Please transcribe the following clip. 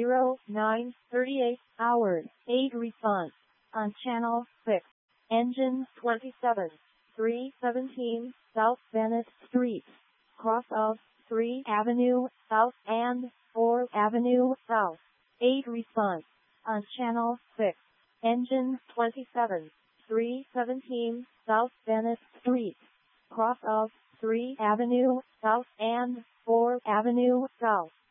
09:38 hours. 8 response. On channel 6. Engine 27. 317 South Bennett Street. Cross of 3 Avenue South and 4 Avenue South. 8 response. On channel 6. Engine 27. 317 South Bennett Street. Cross of 3 Avenue South and 4 Avenue South.